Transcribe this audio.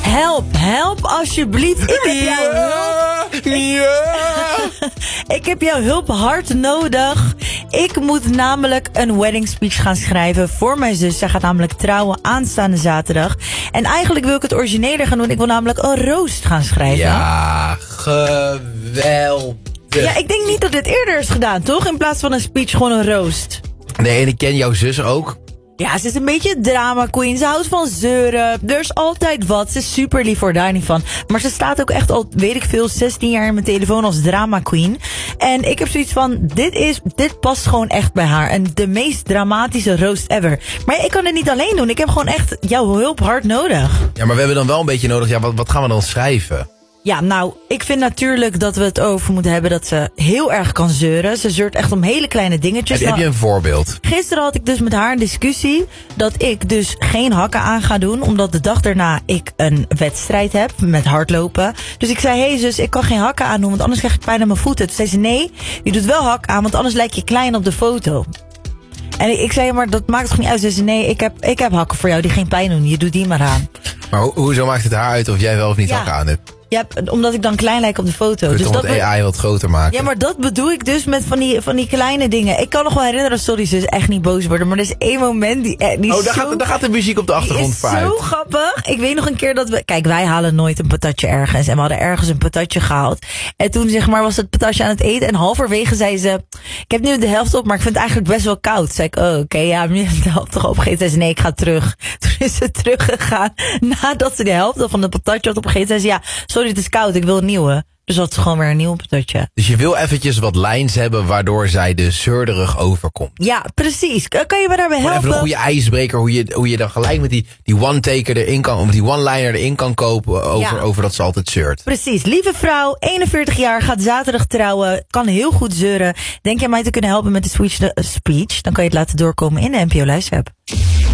Help alsjeblieft. Ik heb jouw hulp. Ik heb jouw hulp hard nodig. Ik moet namelijk een wedding speech gaan schrijven voor mijn zus. Zij gaat namelijk trouwen aanstaande zaterdag. En eigenlijk wil ik het origineler gaan doen. Ik wil namelijk een roost gaan schrijven. Ja, geweldig. Ja, ik denk niet dat dit eerder is gedaan, toch? In plaats van een speech, gewoon een roost. Nee, en ik ken jouw zus ook. Ja, ze is een beetje drama queen. Ze houdt van zeuren. Er is altijd wat. Ze is super lief, voor daar niet van. Maar ze staat ook echt al, weet ik veel, 16 jaar in mijn telefoon als drama queen. En ik heb zoiets van, dit past gewoon echt bij haar. En de meest dramatische roast ever. Maar ik kan het niet alleen doen. Ik heb gewoon echt jouw hulp hard nodig. Ja, maar we hebben dan wel een beetje nodig. Ja, wat gaan we dan schrijven? Ja, nou, ik vind natuurlijk dat we het over moeten hebben dat ze heel erg kan zeuren. Ze zeurt echt om hele kleine dingetjes. Heb je een voorbeeld? Gisteren had ik dus met haar een discussie dat ik dus geen hakken aan ga doen. Omdat de dag daarna ik een wedstrijd heb met hardlopen. Dus ik zei, hey zus, ik kan geen hakken aan doen, want anders krijg ik pijn aan mijn voeten. Toen zei ze, nee, je doet wel hak aan, want anders lijk je klein op de foto. En ik zei, maar dat maakt toch niet uit? Ze zei, nee, ik heb hakken voor jou die geen pijn doen. Je doet die maar aan. Maar hoezo maakt het haar uit of jij wel of niet hakken aan hebt? Ja, omdat ik dan klein lijk op de foto. Dus dat het AI wat groter maken. Ja, maar dat bedoel ik dus met van die kleine dingen. Ik kan nog wel herinneren, sorry zus, echt niet boos worden. Maar er is één moment die daar gaat de muziek op de achtergrond vaart. Zo grappig. Ik weet nog een keer dat kijk, wij halen nooit een patatje ergens. En we hadden ergens een patatje gehaald. En toen zeg maar was het patatje aan het eten. En halverwege zei ze, ik heb nu de helft op, maar ik vind het eigenlijk best wel koud. Zei ik, oh oké, ja, nu heb je de helft toch opgegeten. Zei ze, nee, ik ga terug. Toen is ze teruggegaan. Nadat ze de helft van de patatje had opgegeten. Zei ze, ja, sorry, het is koud, ik wil een nieuwe. Dus had ze gewoon weer een nieuw patatje. Dus je wil eventjes wat lijns hebben waardoor zij de zeurderig overkomt. Ja, precies. Kan je me daarbij helpen? Even een goede ijsbreker, hoe je dan gelijk met die one-taker erin kan, of die one-liner erin kan kopen over dat ze altijd zeurt. Precies. Lieve vrouw, 41 jaar, gaat zaterdag trouwen, kan heel goed zeuren. Denk jij mij te kunnen helpen met de speech? Dan kan je het laten doorkomen in de NPO Luisterapp.